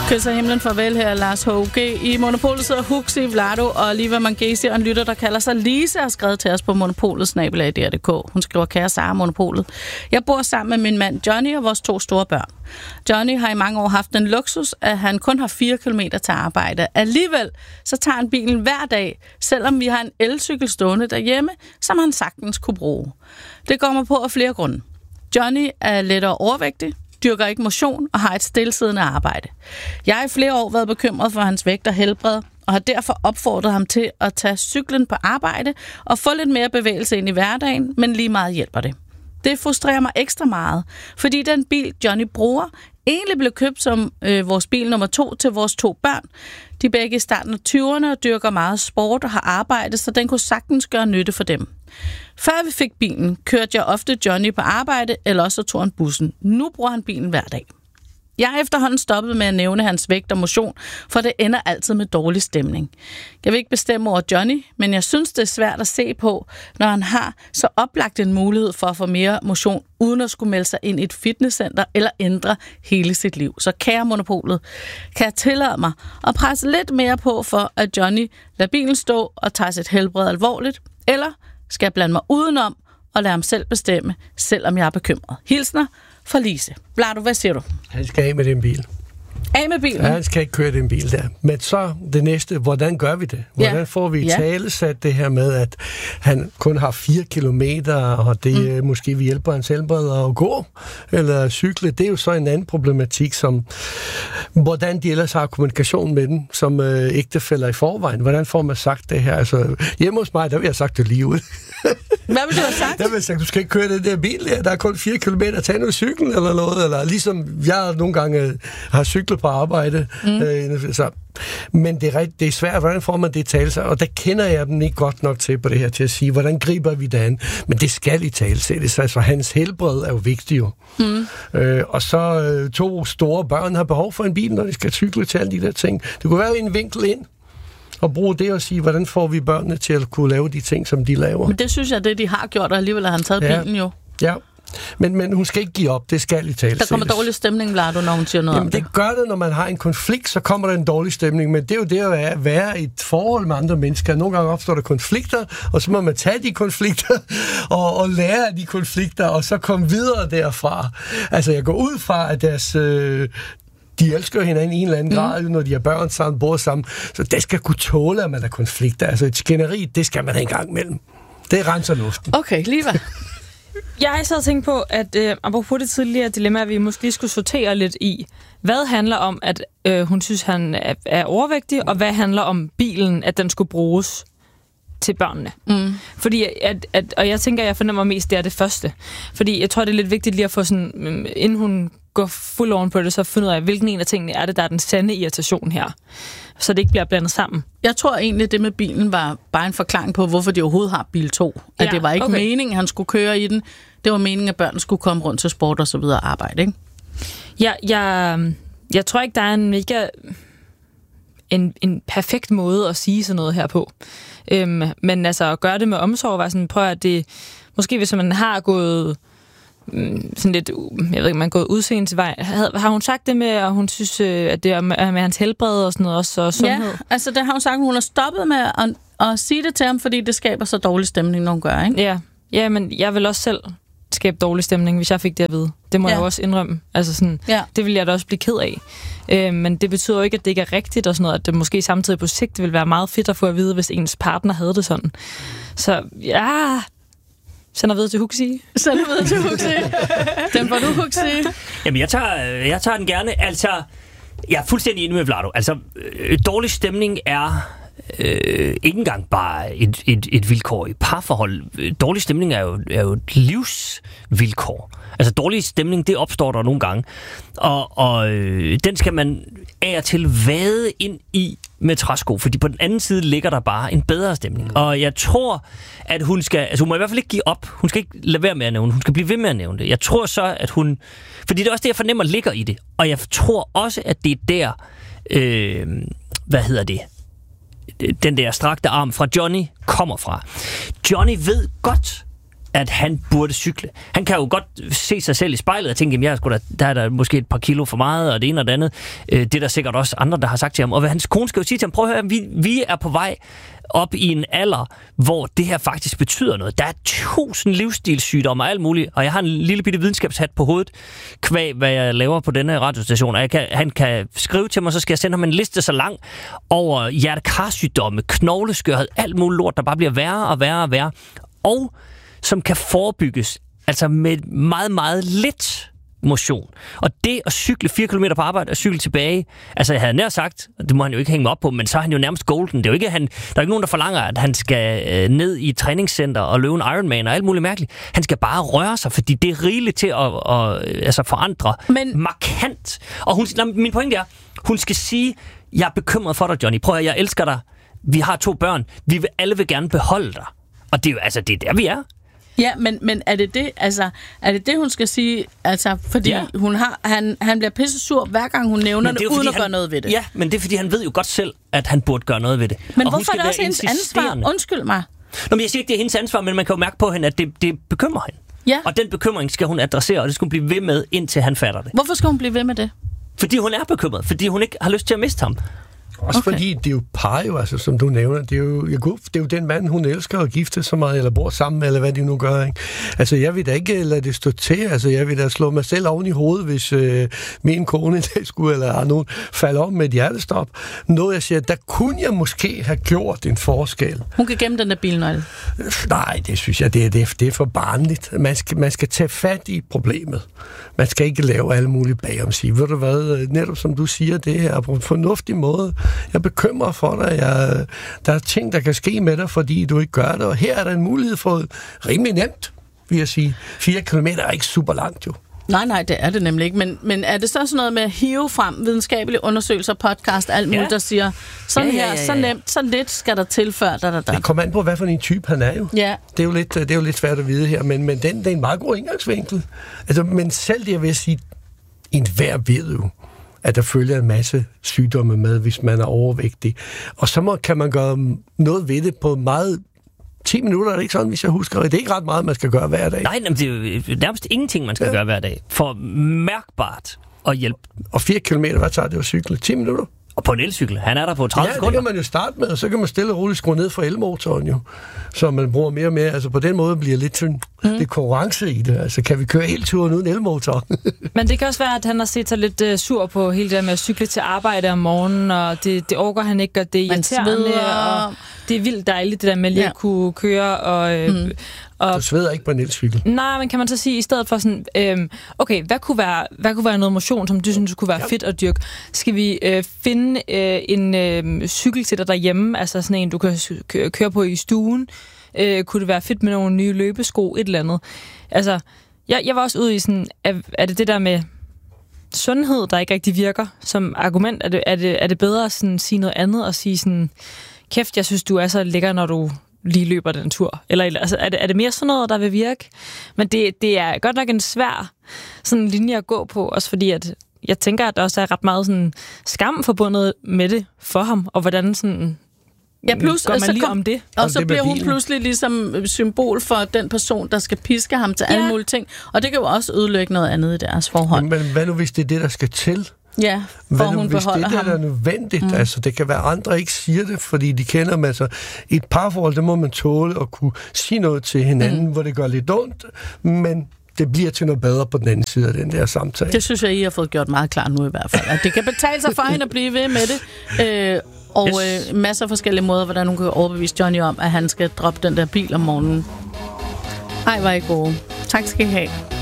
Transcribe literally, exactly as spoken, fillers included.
Kysser himlen farvel her, Lars H G. I Monopolet sidder Huxi, Vlado og Liva Mangesi, og en lytter, der kalder sig Lise, har skrevet til os på Monopolet snabel-a punktum d k. Hun skriver, kære Sara Monopolet. Jeg bor sammen med min mand Johnny og vores to store børn. Johnny har i mange år haft den luksus, at han kun har fire kilometer til arbejde. Alligevel så tager han bilen hver dag, selvom vi har en elcykel stående derhjemme, som han sagtens kunne bruge. Det går mig på af flere grunde. Johnny er lettere overvægtig, dyrker ikke motion og har et stillesiddende arbejde. Jeg har i flere år været bekymret for hans vægt og helbred, og har derfor opfordret ham til at tage cyklen på arbejde og få lidt mere bevægelse ind i hverdagen, men lige meget hjælper det. Det frustrerer mig ekstra meget, fordi den bil, Johnny bruger, egentlig blev købt som øh, vores bil nummer to til vores to børn. De er begge i starten af tyverne og dyrker meget sport og har arbejde, så den kunne sagtens gøre nytte for dem. Før vi fik bilen, kørte jeg ofte Johnny på arbejde, eller også tog han bussen. Nu bruger han bilen hver dag. Jeg har efterhånden stoppet med at nævne hans vægt og motion, for det ender altid med dårlig stemning. Jeg vil ikke bestemme over Johnny, men jeg synes, det er svært at se på, når han har så oplagt en mulighed for at få mere motion, uden at skulle melde sig ind i et fitnesscenter eller ændre hele sit liv. Så kære Monopolet, kan jeg tillade mig at presse lidt mere på for, at Johnny lader bilen stå og tager sit helbred alvorligt, eller skal jeg blande mig udenom og lade ham selv bestemme, selvom jeg er bekymret. Hilsner fra Lise. Vlado, hvad siger du? Han skal af med den bil. Af med bilen? Ja, han skal ikke køre den bil der. Men så det næste, hvordan gør vi det? Hvordan ja. får vi ja. talesat det her med, at han kun har fire kilometer, og det mm. måske vi hjælper hans helbred at gå eller cykle? Det er jo så en anden problematik, som hvordan de ellers har kommunikation med den, som øh, ægtefæller i forvejen. Hvordan får man sagt det her? Altså, hjemme hos mig, der vil jeg sagt det lige ud. Hvad vil du have sagt? Der vil jeg sagt, du skal ikke køre den der bil der. Der er kun fire kilometer. Tag nu cyklen eller noget. Eller ligesom jeg nogle gange har cyklet på arbejde. Mm. Øh, så. Men det er, det er svært. Hvordan får man det tale sig? Og der kender jeg dem ikke godt nok til på det her, til at sige, hvordan griber vi det an? Men det skal i tale sættes. Altså, hans helbred er jo vigtigt jo. Mm. Øh, og så øh, to store børn har behov for en bil, når de skal cykle til alle de der ting. Det kunne være en vinkel ind og bruge det og sige, hvordan får vi børnene til at kunne lave de ting, som de laver. Men det synes jeg, det de har gjort, og alligevel har han taget ja. bilen jo. Ja, men, men hun skal ikke give op. Det skal i tale. Der kommer dårlig stemning, Vlado, når hun siger noget Jamen, om det. det gør det, når man har en konflikt, så kommer der en dårlig stemning. Men det er jo det at være, være i et forhold med andre mennesker. Nogle gange opstår der konflikter, og så må man tage de konflikter og, og lære af de konflikter, og så komme videre derfra. Altså, jeg går ud fra, at deres... Øh, de elsker hinanden i en eller anden grad, mm. når de har børn sammen, bor sammen. Så det skal kunne tåle, at man har konflikter. Altså et skænderi, det skal man have en gang imellem. Det renser luften. Okay, Liva. Jeg har så tænkt på, at øh, apropos det tidligere dilemma, at vi måske lige skulle sortere lidt i, hvad handler om, at øh, hun synes, han er, er overvægtig, og hvad handler om bilen, at den skulle bruges til børnene. Mm. Fordi, at, at, og jeg tænker, jeg fornemmer mest, det er det første. Fordi jeg tror, det er lidt vigtigt lige at få sådan, inden hun går fuld oven på det, så finde ud af, hvilken en af tingene er det, der er den sande irritation her. Så det ikke bliver blandet sammen. Jeg tror egentlig, det med bilen var bare en forklaring på, hvorfor de overhovedet har bil to. At ja, det var ikke okay. meningen, han skulle køre i den. Det var meningen, at børnene skulle komme rundt til sport og så videre og arbejde, ikke? Ja, jeg, jeg tror ikke, der er en mega... En, en perfekt måde at sige sådan noget her på. Øhm, men altså, at gøre det med omsorg, var sådan, prøv at det... Måske hvis man har gået... sådan lidt, jeg ved ikke, man er gået udseende til vej. Har hun sagt det med, at hun synes, at det er med hans helbred og sådan noget, også og sundhed? Ja, altså det har hun sagt, hun har stoppet med at, at sige det til ham, fordi det skaber så dårlig stemning, når hun gør, ikke? Ja, ja, men jeg vil også selv skabe dårlig stemning, hvis jeg fik det at vide. Det må ja. jeg også indrømme. Altså sådan, ja. Det vil jeg da også blive ked af. Øh, men det betyder jo ikke, at det ikke er rigtigt og sådan noget, at det måske samtidig på sigt vil være meget fedt at få at vide, hvis ens partner havde det sådan. Så ja... Sender videre til Huxi. Sender videre til Huxi. Den får du, Huxi. Jamen, jeg tager, jeg tager den gerne. Altså, jeg er fuldstændig enig med Vlado. Altså, øh, dårlig stemning er øh, ikke engang bare et, et, et vilkår i parforhold. Dårlig stemning er jo, er jo et livsvilkår. Altså, dårlig stemning, det opstår der nogle gange. Og, og øh, den skal man af og til vade ind i med træsko, fordi på den anden side ligger der bare en bedre stemning. Mm. Og jeg tror, at hun skal... Altså, hun må i hvert fald ikke give op. Hun skal ikke lade være med at nævne. Hun skal blive ved med at nævne det. Jeg tror så, at hun... Fordi det er også det, jeg fornemmer ligger i det. Og jeg tror også, at det er der... Øh, hvad hedder det? Den der strakte arm fra Johnny kommer fra. Johnny ved godt, at han burde cykle. Han kan jo godt se sig selv i spejlet og tænke, jamen, jeg er sgu da, der er der måske et par kilo for meget, og det ene og det andet. Det er der sikkert også andre, der har sagt til ham. Og hans kone skal jo sige til ham, prøv at høre, vi, vi er på vej op i en alder, hvor det her faktisk betyder noget. Der er tusind livsstilssygdomme og alt muligt, og jeg har en lille bitte videnskabshat på hovedet, kvæg, hvad jeg laver på denne radiostation, og jeg kan, han kan skrive til mig, så skal jeg sende ham en liste så lang over hjertekarsygdomme, knogleskørhed, alt muligt lort, der bare bliver værre og værre og værre, og som kan forebygges, altså med meget, meget lidt motion. Og det at cykle fire kilometer på arbejde og cykle tilbage, altså jeg havde nær sagt, det må han jo ikke hænge mig op på, men så er han jo nærmest golden. Det er jo ikke, han, der er ikke nogen, der forlanger, at han skal øh, ned i et træningscenter og løbe en Ironman og alt muligt mærkeligt. Han skal bare røre sig, fordi det er rigeligt til at, at, at altså forandre men... markant. Og hun, min pointe er, hun skal sige, jeg er bekymret for dig, Johnny. Prøv at jeg elsker dig. Vi har to børn. Vi vil alle vil gerne beholde dig. Og det er jo, altså, det er der, vi er. Ja, men, men er det det, altså, er det det, hun skal sige, altså, fordi ja. hun har, han, han bliver pisse sur, hver gang hun nævner det, det uden at han, gøre noget ved det. Ja, men det er, fordi han ved jo godt selv, at han burde gøre noget ved det. Men og hvorfor er det også hendes ansvar? Undskyld mig. Nå, men jeg siger ikke, det er hendes ansvar, men man kan jo mærke på hende, at det, det bekymrer hende. Ja. Og den bekymring skal hun adressere, og det skal hun blive ved med, indtil han fatter det. Hvorfor skal hun blive ved med det? Fordi hun er bekymret, fordi hun ikke har lyst til at miste ham. Også okay. fordi det er jo par jo, altså, som du nævner. Det er jo, jeg går, det er jo den mand, hun elsker at gifte så meget, eller bor sammen med, eller hvad de nu gør. Ikke? Altså, jeg vil da ikke lade det stå til. Altså, jeg vil da slå mig selv oven i hovedet, hvis øh, min kone der skulle, eller har nogen falde om med et hjertestop. Noget, jeg siger, der kunne jeg måske have gjort en forskel. Hun kan gemme den der bilnøgle. Nej, det synes jeg, det er, det er, det er for barnligt. Man skal, man skal tage fat i problemet. Man skal ikke lave alle mulige bagom sige. Ved du hvad, netop som du siger, det her på en fornuftig måde. Jeg er bekymret for dig. Jeg, der er ting, der kan ske med dig, fordi du ikke gør det. Og her er der en mulighed for rimelig nemt, vil jeg sige. Fire kilometer er ikke super langt, jo. Nej, nej, det er det nemlig ikke. Men, men er det så sådan noget med at hive frem videnskabelige undersøgelser, podcast, alt muligt, ja. der siger, sådan ja, ja, ja, ja. her, så nemt, så lidt skal der tilføre dig. Det kommer an på, hvad for en type han er jo. Ja. Det er jo lidt, det er jo lidt svært at vide her, men, men den, det er en meget god indgangsvinkel. Altså, men selv det, jeg vil sige, enhver ved jo, at der følger en masse sygdomme med, hvis man er overvægtig. Og så må, kan man gøre noget ved det på meget ti minutter, er det ikke sådan, hvis jeg husker. Det er ikke ret meget, man skal gøre hver dag. Nej, det er jo nærmest ingenting, man skal ja. gøre hver dag. For mærkbart at hjælpe. Og fire kilometer, hvad tager det at cykle? ti minutter? Og på en elcykel. Han er der på tredive sekunder. Ja, det kan man jo starte med, og så kan man stille og roligt skrue ned for elmotoren jo. Så man bruger mere og mere. Altså på den måde bliver lidt sådan, mm. lidt konkurrence i det. Altså kan vi køre hele turen uden elmotor? Men det kan også være, at han har set sig lidt uh, sur på hele det med at cykle til arbejde om morgenen, og det, det orker han ikke, og det er irriterende, og det er vildt dejligt, det der med lige ja. at kunne køre og... Øh, mm. Og, du sveder ikke på en elcykel. Nej, men kan man så sige, i stedet for sådan, øhm, okay, hvad kunne, være, hvad kunne være noget motion, som du synes kunne være ja. fedt at dyrke? Skal vi øh, finde øh, en øh, cykel til dig derhjemme, altså sådan en, du kan k- køre på i stuen? Øh, kunne det være fedt med nogle nye løbesko, et eller andet? Altså, jeg, jeg var også ude i sådan, er, er det det der med sundhed, der ikke rigtig virker som argument? Er det, er det, er det bedre at sådan, sige noget andet og sige sådan, kæft, jeg synes, du er så lækker, når du lige løber den tur? Eller altså, er, det, er det mere sådan noget, der vil virke? Men det, det er godt nok en svær sådan linje at gå på, også fordi at jeg tænker, at der også er ret meget sådan skam forbundet med det for ham, og hvordan sådan ja, plus, går man lige kom, om det? Og så det bliver hun pludselig ligesom symbol for den person, der skal piske ham til ja. alle mulige ting, og det kan jo også ødelægge noget andet i deres forhold. Men, men hvad nu, hvis det er det, der skal til? Ja, for hvad hun nu, hvis beholder det ham. Det er nødvendigt, mm. altså det kan være andre ikke siger det, fordi de kender dem, altså i et parforhold, der må man tåle at kunne sige noget til hinanden, mm. hvor det gør lidt ondt, men det bliver til noget bedre på den anden side af den der samtale. Det synes jeg, I har fået gjort meget klart nu i hvert fald, at det kan betale sig for hende at blive ved med det, øh, og yes. øh, masser af forskellige måder, hvordan hun kan overbevise Johnny om, at han skal droppe den der bil om morgenen. Ej, hvor er I gode. Tak skal I have.